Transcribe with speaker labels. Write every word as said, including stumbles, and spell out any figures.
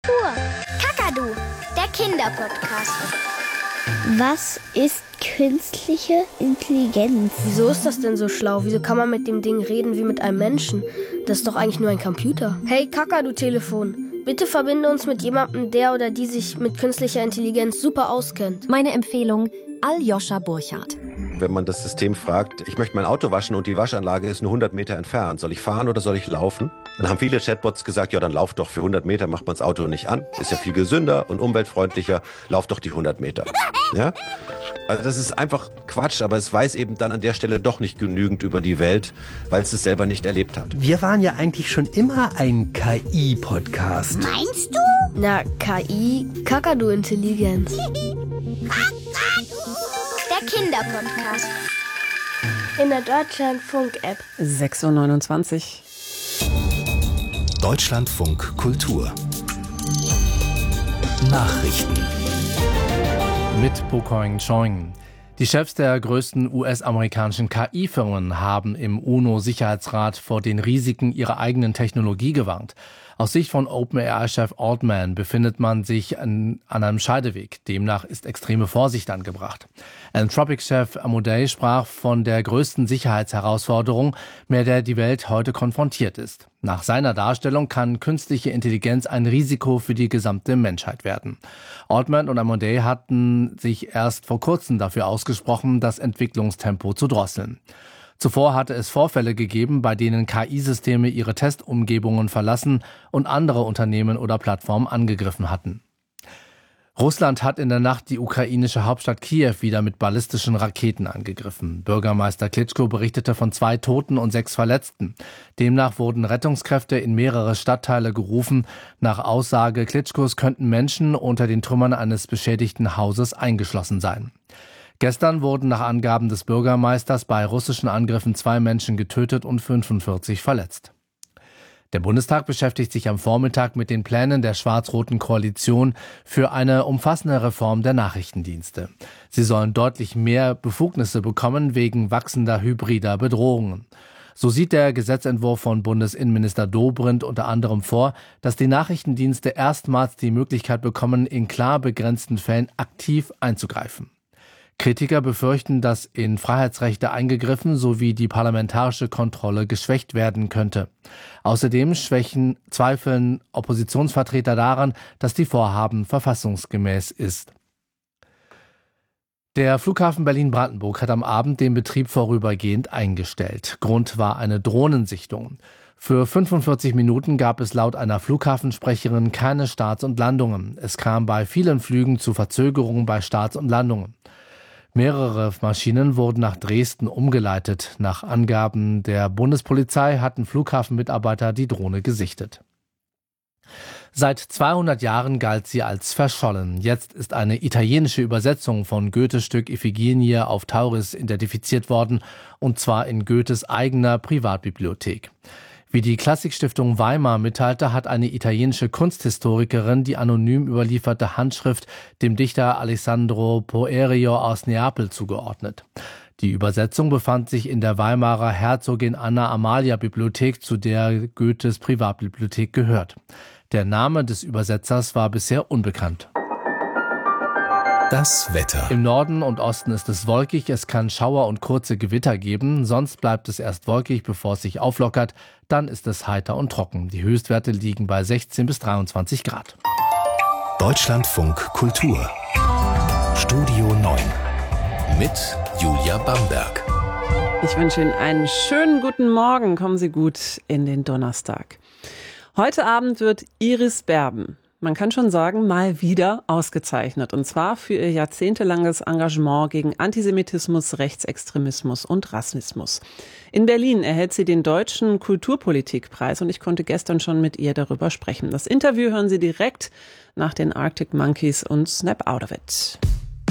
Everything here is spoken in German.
Speaker 1: Kakadu, der Kinderpodcast.
Speaker 2: Was ist künstliche Intelligenz?
Speaker 3: Wieso ist das denn so schlau? Wieso kann man mit dem Ding reden wie mit einem Menschen? Das ist doch eigentlich nur ein Computer. Hey Kakadu-Telefon, bitte verbinde uns mit jemandem, der oder die sich mit künstlicher Intelligenz super auskennt.
Speaker 4: Meine Empfehlung, Aljoscha Burchardt.
Speaker 5: Wenn man das System fragt, ich möchte mein Auto waschen und die Waschanlage ist nur hundert Meter entfernt, soll ich fahren oder soll ich laufen? Dann haben viele Chatbots gesagt, ja, dann lauf doch, für hundert Meter macht man das Auto nicht an. Ist ja viel gesünder und umweltfreundlicher, lauf doch die hundert Meter. Ja? Also das ist einfach Quatsch, aber es weiß eben dann an der Stelle doch nicht genügend über die Welt, weil es es selber nicht erlebt hat.
Speaker 6: Wir waren ja eigentlich schon immer ein K I-Podcast.
Speaker 1: Meinst du?
Speaker 3: Na, K I, Kakadu-Intelligenz.
Speaker 1: Der Kinderpodcast.
Speaker 3: In der Deutschlandfunk-App.
Speaker 7: sechs Uhr neunundzwanzig.
Speaker 8: Deutschlandfunk Kultur. Nachrichten.
Speaker 9: Mit Bokoing Choing. Die Chefs der größten U S-amerikanischen K I-Firmen haben im UNO-Sicherheitsrat vor den Risiken ihrer eigenen Technologie gewarnt. Aus Sicht von OpenAI-Chef Altman befindet man sich an, an einem Scheideweg. Demnach ist extreme Vorsicht angebracht. Anthropic-Chef Amodei sprach von der größten Sicherheitsherausforderung, mit der die Welt heute konfrontiert ist. Nach seiner Darstellung kann künstliche Intelligenz ein Risiko für die gesamte Menschheit werden. Altman und Amodei hatten sich erst vor kurzem dafür ausgesprochen, das Entwicklungstempo zu drosseln. Zuvor hatte es Vorfälle gegeben, bei denen K I-Systeme ihre Testumgebungen verlassen und andere Unternehmen oder Plattformen angegriffen hatten. Russland hat in der Nacht die ukrainische Hauptstadt Kiew wieder mit ballistischen Raketen angegriffen. Bürgermeister Klitschko berichtete von zwei Toten und sechs Verletzten. Demnach wurden Rettungskräfte in mehrere Stadtteile gerufen. Nach Aussage Klitschkos könnten Menschen unter den Trümmern eines beschädigten Hauses eingeschlossen sein. Gestern wurden nach Angaben des Bürgermeisters bei russischen Angriffen zwei Menschen getötet und fünfundvierzig verletzt. Der Bundestag beschäftigt sich am Vormittag mit den Plänen der schwarz-roten Koalition für eine umfassende Reform der Nachrichtendienste. Sie sollen deutlich mehr Befugnisse bekommen wegen wachsender hybrider Bedrohungen. So sieht der Gesetzentwurf von Bundesinnenminister Dobrindt unter anderem vor, dass die Nachrichtendienste erstmals die Möglichkeit bekommen, in klar begrenzten Fällen aktiv einzugreifen. Kritiker befürchten, dass in Freiheitsrechte eingegriffen sowie die parlamentarische Kontrolle geschwächt werden könnte. Außerdem schwächen, zweifeln Oppositionsvertreter daran, dass die Vorhaben verfassungsgemäß ist. Der Flughafen Berlin-Brandenburg hat am Abend den Betrieb vorübergehend eingestellt. Grund war eine Drohnensichtung. Für fünfundvierzig Minuten gab es laut einer Flughafensprecherin keine Starts und Landungen. Es kam bei vielen Flügen zu Verzögerungen bei Starts und Landungen. Mehrere Maschinen wurden nach Dresden umgeleitet. Nach Angaben der Bundespolizei hatten Flughafenmitarbeiter die Drohne gesichtet. Seit zweihundert Jahren galt sie als verschollen. Jetzt ist eine italienische Übersetzung von Goethes Stück Iphigenie auf Tauris identifiziert worden, und zwar in Goethes eigener Privatbibliothek. Wie die Klassikstiftung Weimar mitteilte, hat eine italienische Kunsthistorikerin die anonym überlieferte Handschrift dem Dichter Alessandro Poerio aus Neapel zugeordnet. Die Übersetzung befand sich in der Weimarer Herzogin Anna Amalia Bibliothek, zu der Goethes Privatbibliothek gehört. Der Name des Übersetzers war bisher unbekannt.
Speaker 8: Das Wetter.
Speaker 9: Im Norden und Osten ist es wolkig, es kann Schauer und kurze Gewitter geben, sonst bleibt es erst wolkig, bevor es sich auflockert, dann ist es heiter und trocken. Die Höchstwerte liegen bei sechzehn bis dreiundzwanzig Grad.
Speaker 8: Deutschlandfunk Kultur. Studio neun mit Julia Bamberg.
Speaker 7: Ich wünsche Ihnen einen schönen guten Morgen. Kommen Sie gut in den Donnerstag. Heute Abend wird Iris Berben, man kann schon sagen, mal wieder ausgezeichnet. Und zwar für ihr jahrzehntelanges Engagement gegen Antisemitismus, Rechtsextremismus und Rassismus. In Berlin erhält sie den Deutschen Kulturpolitikpreis und ich konnte gestern schon mit ihr darüber sprechen. Das Interview hören Sie direkt nach den Arctic Monkeys und Snap Out of It.